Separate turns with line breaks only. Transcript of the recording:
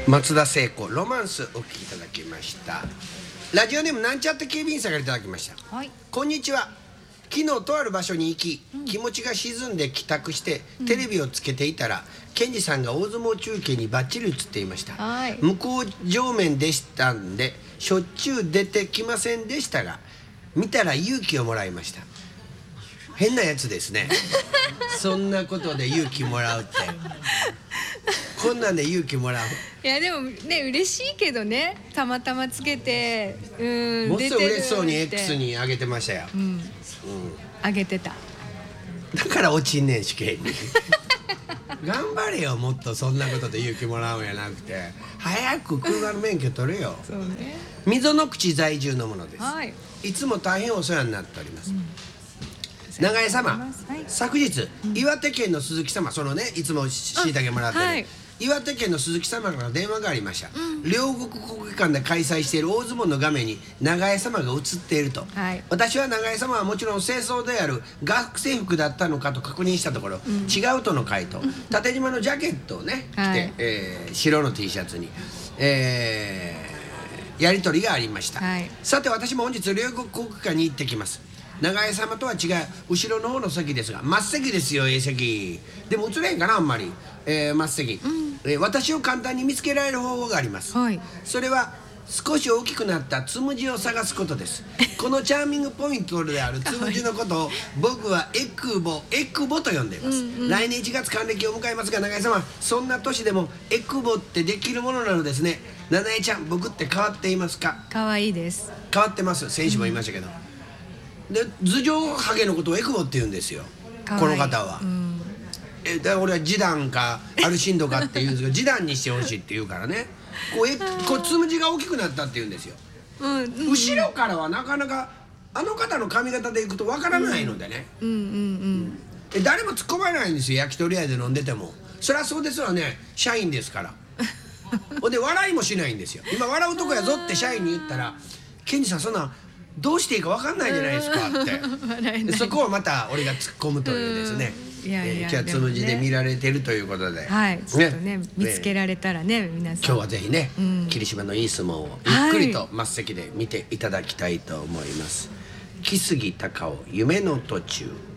松田聖子ロマンスお聴きいただきました。ラジオネームなんちゃって警備員さんからいただきました、
はい、
こんにちは。昨日とある場所に行き、気持ちが沈んで帰宅して、テレビをつけていたら健二さんが大相撲中継にバッチリ映っていました。向こう正面でしたんでしょっちゅう出てきませんでしたが、見たら勇気をもらいました。変なやつですねそんなことで勇気もらうってこんなんで勇気もらう。
いやでもね嬉しいけどね、たまたまつけて
もっと嬉しそうに
出てるって
X に上げてましたよ、
上げてた。
だから落ちんねん試験に頑張れよ、もっとそんなことで勇気もらうんやなくて早く車の免許取れよ。
そうね。
溝の口在住のものです、
はい、
いつも大変お世話になっております、長江様、
はい、
昨日、岩手県の鈴木様、そのねいつもしいたけもらってる、はい、岩手県の鈴木様から電話がありました、両国国技館で開催している大相撲の画面に長江様が映っていると、はい、私は長江様はもちろん清掃である学生服だったのかと確認したところ、違うとの回答、縦縞のジャケットをね着て、はい、白の T シャツに、やり取りがありました、はい、さて私も本日両国国技館に行ってきます。長江様とは違う後ろの方の席ですが、末席ですよ。席でも映れんかなあんまり、末席、私を簡単に見つけられる方法があります、はい、それは少し大きくなったつむじを探すことですこのチャーミングポイントであるつむじのことを僕はエクボと呼んでいます、来年1月還暦を迎えますが、長江様そんな年でもエクボってできるものなのですね。七重ちゃん、僕って変わっていますか？
可愛いです。
変わってます。選手もいましたけど、で頭上ハゲのことをエクボって言うんですよ、この方は、だから俺はジダンかアルシンドかって言うんですけどジダンにしてほしいって言うからね、こうつむじが大きくなったって言うんですよ、後ろからはなかなかあの方の髪型でいくとわからないのでね、誰も突っ込まないんですよ、焼き鳥屋で飲んでても。そりゃそうですわね、社員ですからほんで笑いもしないんですよ。今笑うとこやぞって社員に言ったら「ケンジさんそんなどうしていいか分かんないじゃないですか」ってそこをままた俺が突っ込むというですね、今日はつむじで見られてるということで、
はい、ちょっとね見つけられたらね、皆さん
今日はぜひね、霧島のいい相撲をゆっくりと末席で見ていただきたいと思います。木杉隆夫夢の途中。